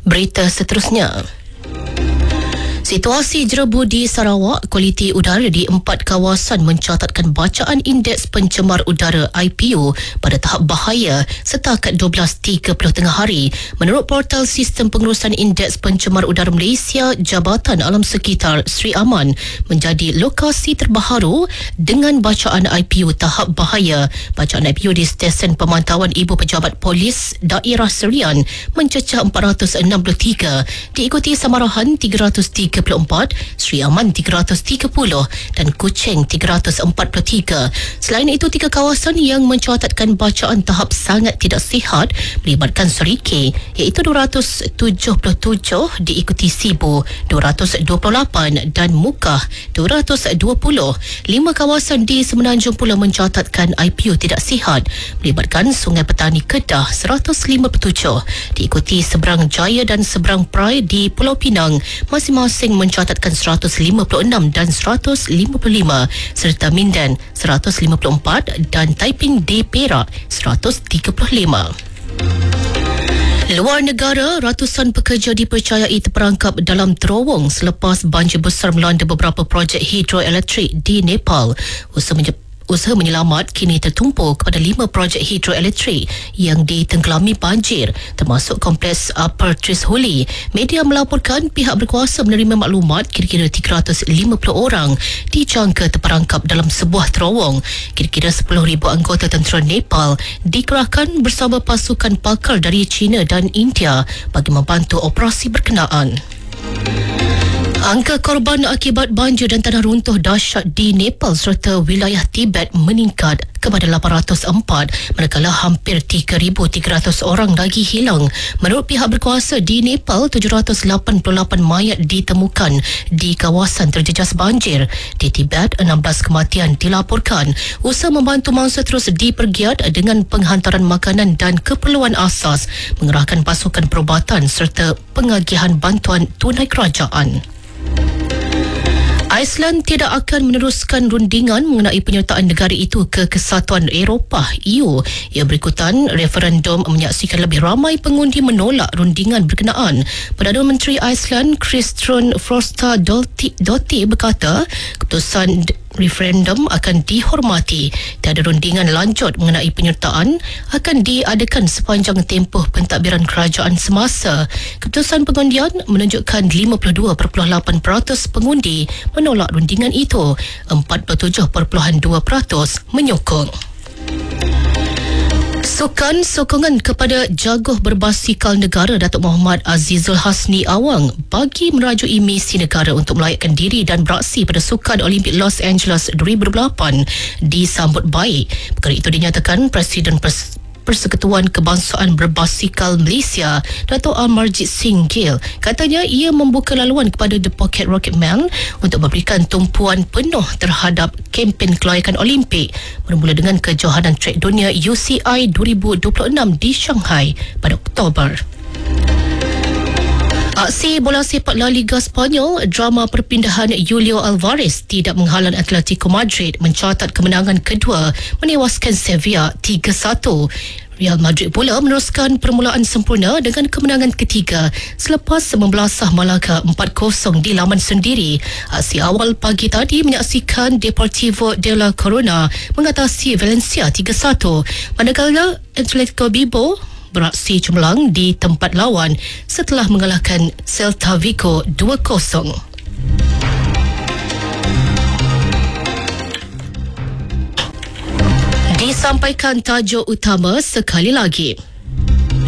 Berita seterusnya. Situasi jerebu di Sarawak, kualiti udara di 4 kawasan mencatatkan bacaan Indeks Pencemar Udara IPU pada tahap bahaya setakat 12.30 tengah hari. Menurut portal Sistem Pengurusan Indeks Pencemar Udara Malaysia, Jabatan Alam Sekitar Sri Aman menjadi lokasi terbaharu dengan bacaan IPU tahap bahaya. Bacaan IPU di Stesen Pemantauan Ibu Pejabat Polis Daerah Serian mencecah 463, diikuti Samarahan 334, Sri Aman 330 dan Kuching 343. Selain itu, 3 kawasan yang mencatatkan bacaan tahap sangat tidak sihat melibatkan Serikeh iaitu 277, diikuti Sibu 228 dan Mukah 220. 5 kawasan di Semenanjung pula mencatatkan IPU tidak sihat melibatkan Sungai Petani Kedah 157, diikuti Seberang Jaya dan Seberang Perai di Pulau Pinang masing-masing mencatatkan 156 dan 155, serta Mindan 154 dan Taiping di Perak 135. Luar negara, ratusan pekerja dipercayai terperangkap dalam terowong selepas banjir besar melanda beberapa projek hidroelektrik di Nepal. Usaha menyelamat kini tertumpu kepada 5 projek hidroelektrik yang ditenggelami banjir, termasuk kompleks Upper Trishuli. Media melaporkan pihak berkuasa menerima maklumat kira-kira 350 orang dijangka terperangkap dalam sebuah terowong. Kira-kira 10,000 anggota tentera Nepal dikerahkan bersama pasukan pakar dari China dan India bagi membantu operasi berkenaan. Angka korban akibat banjir dan tanah runtuh dahsyat di Nepal serta wilayah Tibet meningkat kepada 804, manakala hampir 3,300 orang lagi hilang. Menurut pihak berkuasa di Nepal, 788 mayat ditemukan di kawasan terjejas banjir. Di Tibet, 16 kematian dilaporkan. Usaha membantu mangsa terus dipergiat dengan penghantaran makanan dan keperluan asas, mengerahkan pasukan perubatan serta pengagihan bantuan tunai kerajaan. Iceland tidak akan meneruskan rundingan mengenai penyertaan negara itu ke Kesatuan Eropah EU. Ia berikutan referendum menyaksikan lebih ramai pengundi menolak rundingan berkenaan. Perdana Menteri Iceland Kristrún Frostadóttir berkata keputusan referendum akan dihormati. Tiada rundingan lanjut mengenai penyertaan akan diadakan sepanjang tempoh pentadbiran kerajaan semasa. Keputusan pengundian menunjukkan 52.8% pengundi menolak rundingan itu, 47.2% menyokong. Sukan sokongan kepada jaguh berbasikal negara Datuk Muhammad Azizul Hasni Awang bagi merajui misi negara untuk melayakkan diri dan beraksi pada Sukan Olimpik Los Angeles 2008 disambut baik. Perkara itu dinyatakan Presiden Persekutuan Kebangsaan Berbasikal Malaysia, Dato' Amarjit Singh Gill. Katanya ia membuka laluan kepada The Pocket Rocket Man untuk memberikan tumpuan penuh terhadap kempen kelayakan Olimpik bermula dengan kejohanan trek dunia UCI 2026 di Shanghai pada Oktober. Aksi bola sepak La Liga Spanyol, drama perpindahan Julio Alvarez tidak menghalang Atletico Madrid mencatat kemenangan kedua menewaskan Sevilla 3-1. Real Madrid pula meneruskan permulaan sempurna dengan kemenangan ketiga selepas membelasah Malaga 4-0 di laman sendiri. Aksi awal pagi tadi menyaksikan Deportivo de la Corona mengatasi Valencia 3-1, manakala Atletico Bilbao beraksi cemerlang di tempat lawan setelah mengalahkan Celta Vigo 2-0. Disampaikan tajuk utama sekali lagi.